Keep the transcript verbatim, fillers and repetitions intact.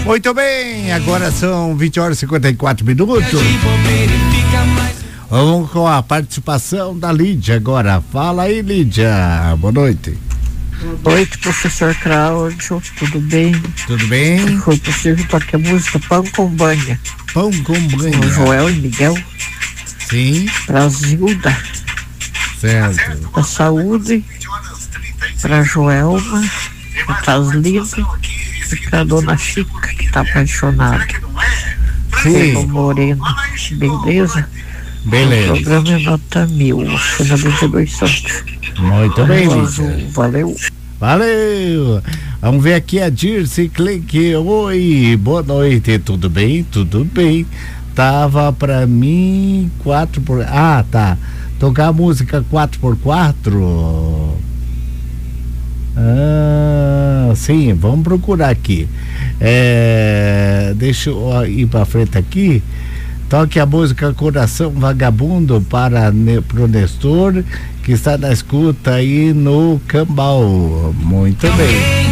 Muito bem, agora são vinte horas e cinquenta e quatro minutos. Vamos com a participação da Lídia agora. Fala aí, Lídia. Boa noite. Boa noite, professor Cláudio. Tudo bem? Tudo bem? Foi possível tocar a música Pão com Banha. Pão com Banha. Com Joel e Miguel. Sim. Pra Zilda. Certo. Pra Saúde. Pra Joelma. Pra Taslina. E pra Dona Chica, que tá apaixonada. Sim. Pelo Moreno. Beleza? Beleza. O programa é nota mil. noventa e dois Santos. Muito bem, Lídia. Valeu. Valeu. Vamos ver aqui a Dirce Clique. Oi, boa noite. Tudo bem? Tudo bem. Tava pra mim quatro por... Ah, tá. Tocar a música quatro por quatro. Ah, sim, vamos procurar aqui. É, deixa eu ir pra frente aqui. Toque a música Coração Vagabundo para pro Nestor, que está na escuta aí no Cambau. Muito bem.